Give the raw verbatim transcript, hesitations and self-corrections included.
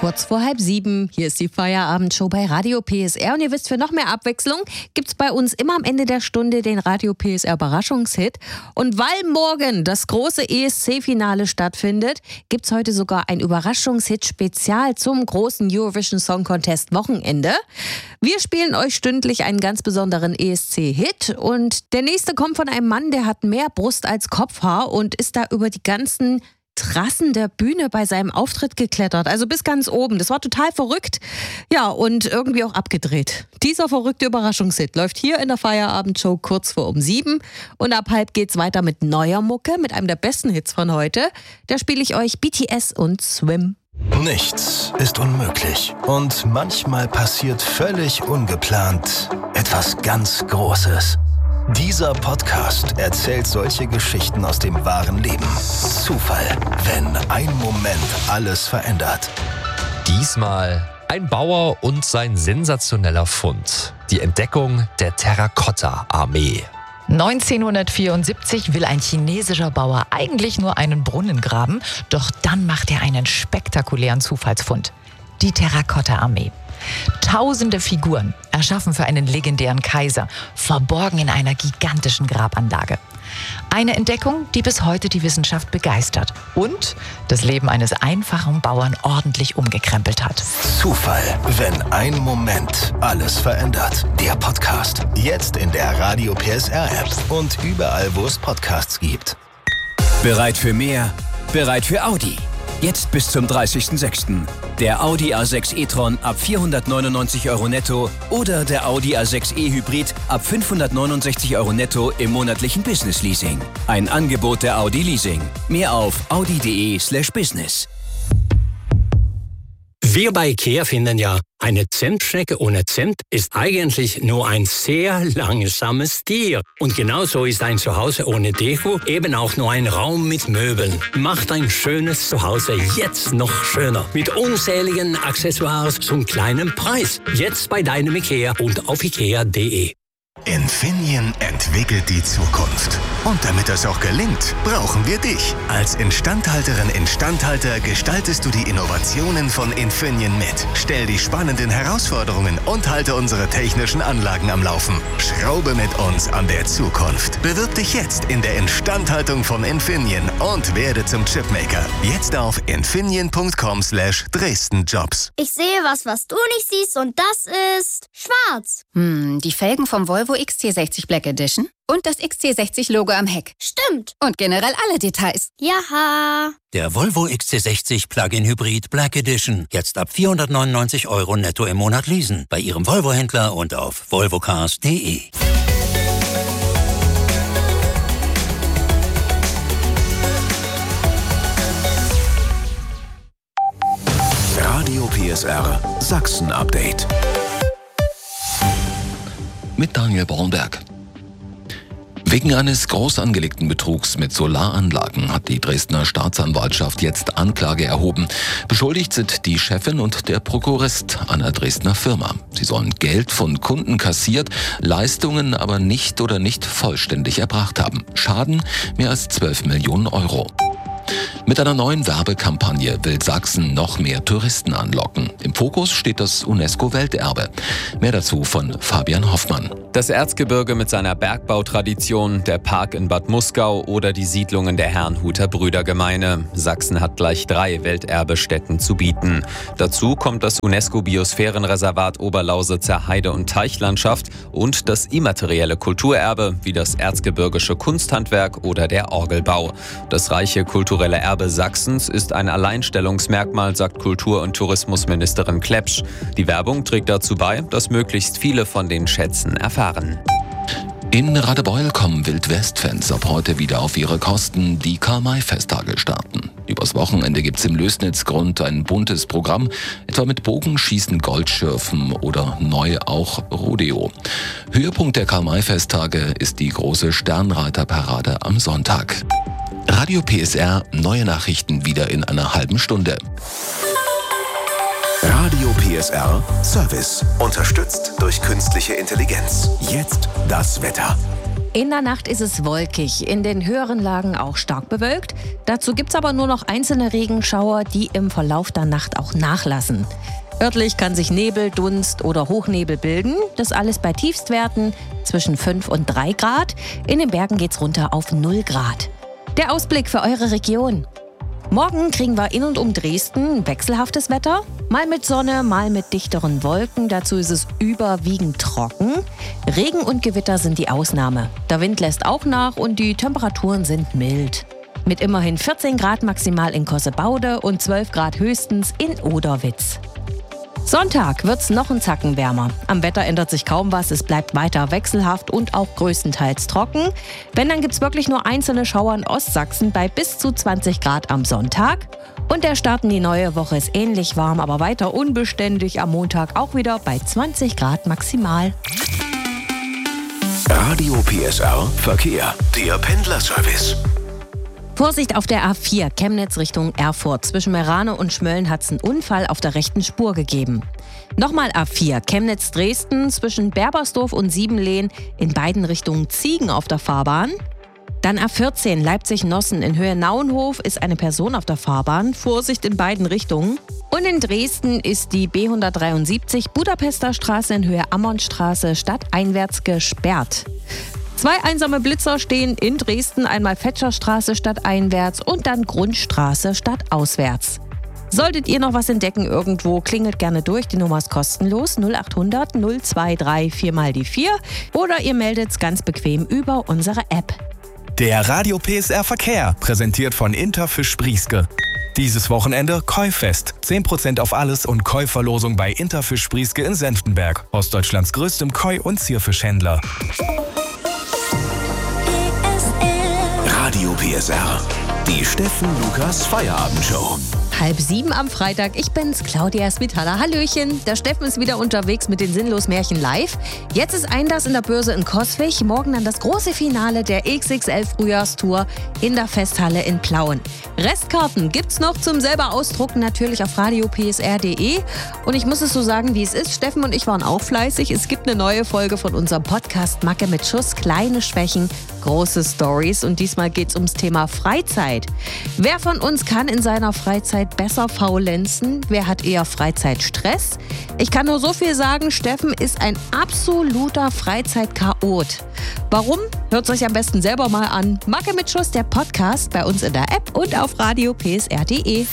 Kurz vor halb sieben, hier ist die Feierabendshow bei Radio P S R. Und ihr wisst, für noch mehr Abwechslung gibt es bei uns immer am Ende der Stunde den Radio P S R Überraschungshit. Und weil morgen das große E S C-Finale stattfindet, gibt es heute sogar ein Überraschungshit-Spezial zum großen Eurovision Song Contest Wochenende. Wir spielen euch stündlich einen ganz besonderen E S C-Hit. Und der nächste kommt von einem Mann, der hat mehr Brust als Kopfhaar und ist da über die ganzen Trassen der Bühne bei seinem Auftritt geklettert, also bis ganz oben. Das war total verrückt, ja, und irgendwie auch abgedreht. Dieser verrückte Überraschungshit läuft hier in der Feierabendshow kurz vor um sieben und ab halb geht's weiter mit neuer Mucke, mit einem der besten Hits von heute. Da spiele ich euch B T S und Swim. Nichts ist unmöglich und manchmal passiert völlig ungeplant etwas ganz Großes. Dieser Podcast erzählt solche Geschichten aus dem wahren Leben. Zufall, wenn ein Moment alles verändert. Diesmal ein Bauer und sein sensationeller Fund. Die Entdeckung der Terrakotta-Armee. neunzehnhundertvierundsiebzig will ein chinesischer Bauer eigentlich nur einen Brunnen graben, doch dann macht er einen spektakulären Zufallsfund. Die Terrakotta-Armee. Tausende Figuren, erschaffen für einen legendären Kaiser, verborgen in einer gigantischen Grabanlage. Eine Entdeckung, die bis heute die Wissenschaft begeistert und das Leben eines einfachen Bauern ordentlich umgekrempelt hat. Zufall, wenn ein Moment alles verändert. Der Podcast, jetzt in der Radio P S R App und überall, wo es Podcasts gibt. Bereit für mehr? Bereit für Audi? Jetzt bis zum dreißigsten sechsten Der Audi A sechs e-tron ab vierhundertneunundneunzig Euro netto oder der Audi A sechs e-Hybrid ab fünfhundertneunundsechzig Euro netto im monatlichen Business-Leasing. Ein Angebot der Audi Leasing. Mehr auf audi.de slash business. Wir bei IKEA finden ja, eine Zimtschnecke ohne Zimt ist eigentlich nur ein sehr langsames Tier. Und genauso ist ein Zuhause ohne Deko eben auch nur ein Raum mit Möbeln. Macht ein schönes Zuhause jetzt noch schöner. Mit unzähligen Accessoires zum kleinen Preis. Jetzt bei deinem IKEA und auf ikea punkt de. Infineon entwickelt die Zukunft. Und damit das auch gelingt, brauchen wir dich. Als Instandhalterin, Instandhalter gestaltest du die Innovationen von Infineon mit. Stell die spannenden Herausforderungen und halte unsere technischen Anlagen am Laufen. Schraube mit uns an der Zukunft. Bewirb dich jetzt in der Instandhaltung von Infineon und werde zum Chipmaker. Jetzt auf infineon punkt com slash Dresden Jobs. Ich sehe was, was du nicht siehst, und das ist schwarz. Hm, die Felgen vom Volvo X C sechzig Black Edition und das X C sechzig Logo am Heck. Stimmt. Und generell alle Details. Jaha. Der Volvo X C sechzig Plug-in Hybrid Black Edition. Jetzt ab vierhundertneunundneunzig Euro netto im Monat leasen. Bei Ihrem Volvo-Händler und auf volvocars punkt de. Radio P S R Sachsen-Update. Mit Daniel Bornberg. Wegen eines groß angelegten Betrugs mit Solaranlagen hat die Dresdner Staatsanwaltschaft jetzt Anklage erhoben. Beschuldigt sind die Chefin und der Prokurist einer Dresdner Firma. Sie sollen Geld von Kunden kassiert, Leistungen aber nicht oder nicht vollständig erbracht haben. Schaden mehr als zwölf Millionen Euro. Mit einer neuen Werbekampagne will Sachsen noch mehr Touristen anlocken. Im Fokus steht das UNESCO-Welterbe. Mehr dazu von Fabian Hoffmann. Das Erzgebirge mit seiner Bergbautradition, der Park in Bad Muskau oder die Siedlungen der Herrnhuter Brüdergemeine. Sachsen hat gleich drei Welterbestätten zu bieten. Dazu kommt das UNESCO-Biosphärenreservat Oberlausitzer Heide- und Teichlandschaft und das immaterielle Kulturerbe wie das erzgebirgische Kunsthandwerk oder der Orgelbau. Das reiche kulturelle Erbe Sachsens ist ein Alleinstellungsmerkmal, sagt Kultur- und Tourismusministerin Klepsch. Die Werbung trägt dazu bei, dass möglichst viele von den Schätzen erfahren. In Radebeul kommen Wildwest-Fans ab heute wieder auf ihre Kosten. Die Karl-May-Festtage starten. Übers Wochenende gibt's im Lößnitzgrund ein buntes Programm, etwa mit Bogenschießen, Goldschürfen oder neu auch Rodeo. Höhepunkt der Karl-May-Festtage ist die große Sternreiterparade am Sonntag. Radio P S R, neue Nachrichten wieder in einer halben Stunde. Radio P S R Service. Unterstützt durch künstliche Intelligenz. Jetzt das Wetter. In der Nacht ist es wolkig, in den höheren Lagen auch stark bewölkt. Dazu gibt es aber nur noch einzelne Regenschauer, die im Verlauf der Nacht auch nachlassen. Örtlich kann sich Nebel, Dunst oder Hochnebel bilden. Das alles bei Tiefstwerten zwischen fünf und drei Grad. In den Bergen geht's runter auf null Grad. Der Ausblick für eure Region. Morgen kriegen wir in und um Dresden wechselhaftes Wetter. Mal mit Sonne, mal mit dichteren Wolken. Dazu ist es überwiegend trocken. Regen und Gewitter sind die Ausnahme. Der Wind lässt auch nach und die Temperaturen sind mild. Mit immerhin vierzehn Grad maximal in Kossebaude und zwölf Grad höchstens in Oderwitz. Sonntag wird's noch einen Zacken wärmer. Am Wetter ändert sich kaum was, es bleibt weiter wechselhaft und auch größtenteils trocken. Wenn, dann gibt's wirklich nur einzelne Schauer in Ostsachsen bei bis zu zwanzig Grad am Sonntag. Und der Start in die neue Woche ist ähnlich warm, aber weiter unbeständig. Am Montag auch wieder bei zwanzig Grad maximal. Radio P S R Verkehr, der Pendlerservice. Vorsicht auf der A vier, Chemnitz Richtung Erfurt. Zwischen Merane und Schmölln hat es einen Unfall auf der rechten Spur gegeben. Nochmal A vier, Chemnitz-Dresden, zwischen Berbersdorf und Siebenlehn, in beiden Richtungen Ziegen auf der Fahrbahn. Dann A vierzehn, Leipzig-Nossen, in Höhe Nauenhof ist eine Person auf der Fahrbahn. Vorsicht in beiden Richtungen. Und in Dresden ist die B hundertdreiundsiebzig, Budapester Straße in Höhe Ammonstraße, stadteinwärts gesperrt. Zwei einsame Blitzer stehen in Dresden, einmal Fetscherstraße stadteinwärts und dann Grundstraße stadtauswärts. Solltet ihr noch was entdecken irgendwo, klingelt gerne durch, die Nummer ist kostenlos null acht hundert null zwei drei vier mal die vier oder ihr meldet es ganz bequem über unsere App. Der Radio P S R Verkehr, präsentiert von Interfisch Sprieske. Dieses Wochenende Koi-Fest. zehn Prozent auf alles und Koi-Verlosung bei Interfisch Sprieske in Senftenberg, Ostdeutschlands größtem Koi- und Zierfischhändler. Radio P S R, die Steffen Lukas Feierabendshow. Halb sieben am Freitag. Ich bin's, Claudia Svitala. Hallöchen. Der Steffen ist wieder unterwegs mit den Sinnlos-Märchen live. Jetzt ist Einlass in der Börse in Coswig. Morgen dann das große Finale der X X L Frühjahrstour in der Festhalle in Plauen. Restkarten gibt's noch zum selber ausdrucken, natürlich auf radio p s r punkt d e. Und ich muss es so sagen, wie es ist. Steffen und ich waren auch fleißig. Es gibt eine neue Folge von unserem Podcast Macke mit Schuss. Kleine Schwächen, große Stories. Und diesmal geht's ums Thema Freizeit. Wer von uns kann in seiner Freizeit besser faulenzen? Wer hat eher Freizeitstress? Ich kann nur so viel sagen, Steffen ist ein absoluter Freizeitchaot. Warum? Hört es euch am besten selber mal an. Macke mit Schuss, der Podcast bei uns in der App und auf radio p s r punkt d e.